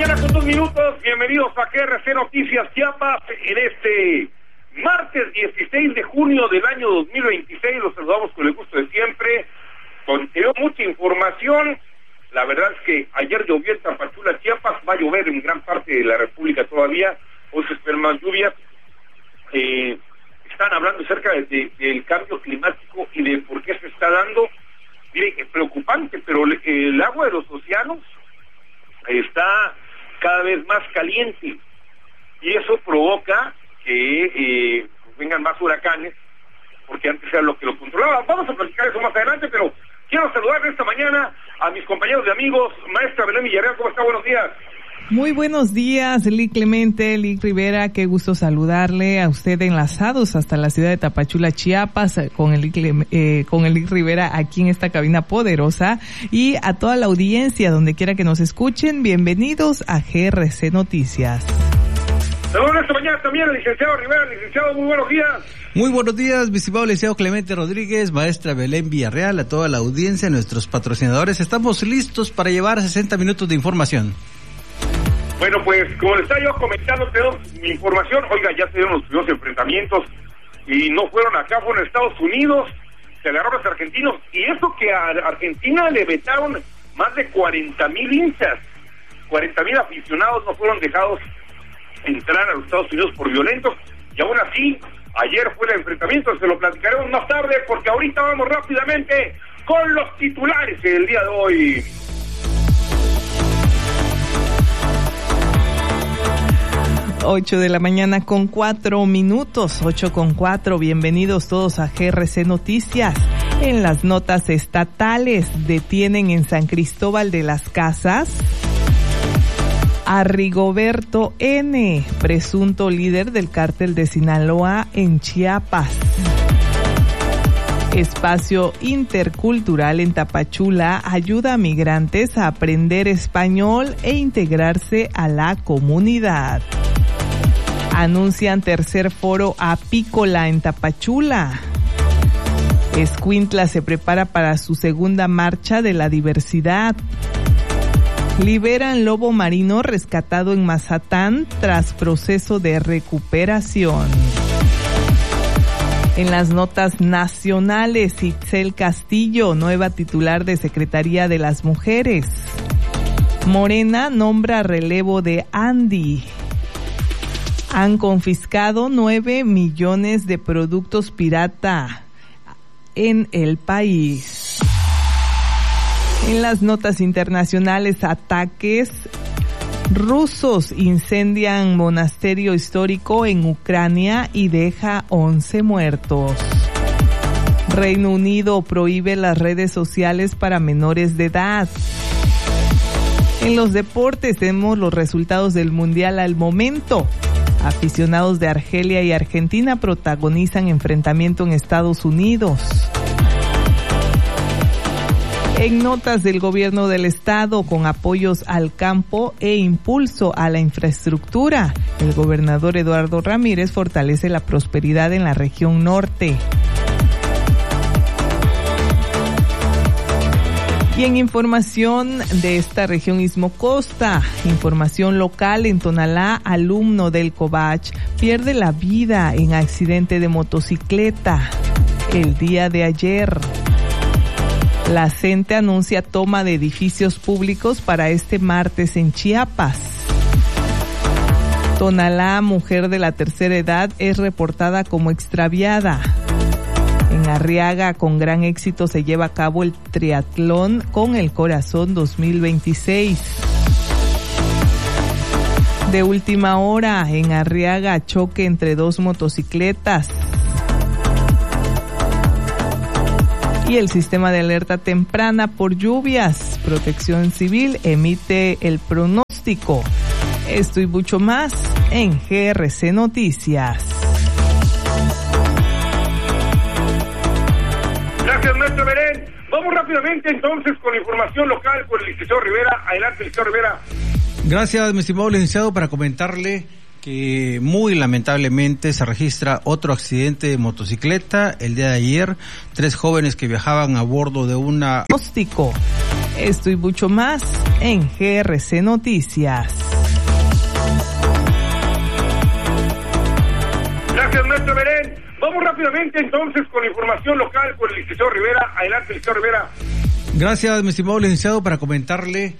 2:02. Bienvenidos a GRC Noticias Chiapas en este martes 16 de junio del año 2026. Los saludamos con el gusto de siempre. Tenemos mucha información. La verdad es que ayer llovió en Tapachula, Chiapas. Va a llover en gran parte de la República todavía. Hoy se esperan más lluvias. Están hablando acerca del cambio climático y de por qué se está dando. Mire, es preocupante, pero el agua de los océanos está cada vez más caliente y eso provoca que vengan más huracanes, porque antes era lo que lo controlaba. Vamos a platicar eso más adelante, pero quiero saludar esta mañana a mis compañeros de amigos. Maestra Belén Villarreal, ¿cómo está? Buenos días. Muy buenos días, Lic Clemente, Lic Rivera, qué gusto saludarle a usted enlazados hasta la ciudad de Tapachula, Chiapas, con el Lic Rivera aquí en esta cabina poderosa, y a toda la audiencia, donde quiera que nos escuchen, bienvenidos a GRC Noticias. Saludos esta mañana también al licenciado Rivera. Licenciado, muy buenos días. Muy buenos días, mi estimado licenciado Clemente Rodríguez, maestra Belén Villarreal, a toda la audiencia, nuestros patrocinadores. Estamos listos para llevar 60 minutos de información. Bueno, pues como les estaba yo comentando, tenemos mi información. Oiga, ya se dieron los primeros enfrentamientos y no fueron acá, fueron en Estados Unidos. Se agarraron a los argentinos, y eso que a Argentina le vetaron más de 40,000 hinchas. 40,000 aficionados no fueron dejados entrar a los Estados Unidos por violentos, y aún así ayer fue el enfrentamiento. Se lo platicaremos más tarde, porque ahorita vamos rápidamente con los titulares del día de hoy. 8 de la mañana con 4 minutos, 8:04. Bienvenidos todos a GRC Noticias. En las notas estatales, detienen en San Cristóbal de las Casas a Rigoberto N., presunto líder del cártel de Sinaloa en Chiapas. Espacio intercultural en Tapachula ayuda a migrantes a aprender español e integrarse a la comunidad. Anuncian tercer foro apícola en Tapachula. Escuintla se prepara para su segunda marcha de la diversidad. Liberan lobo marino rescatado en Mazatán tras proceso de recuperación. En las notas nacionales, Itzel Castillo, nueva titular de Secretaría de las Mujeres. Morena nombra relevo de Andy. Han confiscado 9 millones de productos pirata en el país. En las notas internacionales, ataques rusos incendian monasterio histórico en Ucrania y deja 11 muertos. Reino Unido prohíbe las redes sociales para menores de edad. En los deportes tenemos los resultados del Mundial al momento. Aficionados de Argelia y Argentina protagonizan enfrentamiento en Estados Unidos. En notas del gobierno del estado, con apoyos al campo e impulso a la infraestructura, el gobernador Eduardo Ramírez fortalece la prosperidad en la región norte. Y en información de esta región Istmo-Costa, información local, en Tonalá, alumno del Covach pierde la vida en accidente de motocicleta el día de ayer. La CENTE anuncia toma de edificios públicos para este martes en Chiapas. Tonalá, mujer de la tercera edad, es reportada como extraviada. En Arriaga, con gran éxito, se lleva a cabo el triatlón con el corazón 2026. De última hora, en Arriaga, choque entre dos motocicletas. Y el sistema de alerta temprana por lluvias, Protección Civil emite el pronóstico. Esto y mucho más en GRC Noticias. Gracias, maestro Belén. Vamos rápidamente entonces con la información local con el licenciado Rivera. Adelante, licenciado Rivera. Gracias, mi estimado licenciado, para comentarle que muy lamentablemente se registra otro accidente de motocicleta el día de ayer. 3 jóvenes que viajaban a bordo de una... Esto y mucho más en GRC Noticias. Belén. Vamos rápidamente entonces con la información local con el licenciado Rivera. Adelante, licenciado Rivera. Gracias, mi estimado licenciado, para comentarle